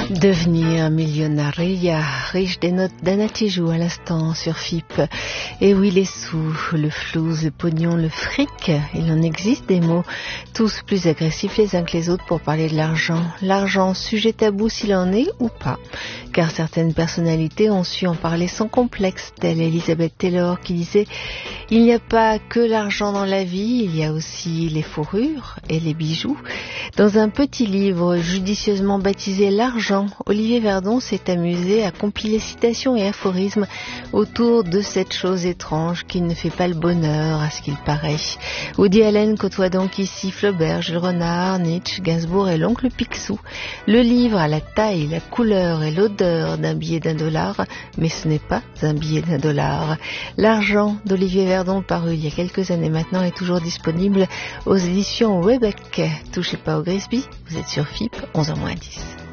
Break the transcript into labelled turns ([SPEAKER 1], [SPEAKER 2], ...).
[SPEAKER 1] Devenir millionnaire, riche des notes d'Anna Tijoux à l'instant sur FIP. Et oui, les sous, le flouze, le pognon, le fric, il en existe des mots, tous plus agressifs les uns que les autres pour parler de l'argent. L'argent, sujet tabou s'il en est ou pas, car certaines personnalités ont su en parler sans complexe, telle Elizabeth Taylor qui disait « Il n'y a pas que l'argent dans la vie, il y a aussi les fourrures et les bijoux ». Dans un petit livre judicieusement baptisé « L'argent », Olivier Verdon s'est amusé à compiler citations et aphorismes autour de cette chose étrange qui ne fait pas le bonheur à ce qu'il paraît. Woody Allen côtoie donc ici Flaubert, Jules Renard, Nietzsche, Gainsbourg et l'oncle Picsou. Le livre a la taille, la couleur et l'odeur d'un billet d'$1, mais ce n'est pas un billet d'$1. L'argent d'Olivier Verdon, paru il y a quelques années maintenant, est toujours disponible aux éditions Webec. Touchez pas au Grisby, vous êtes sur FIP, 11h-10.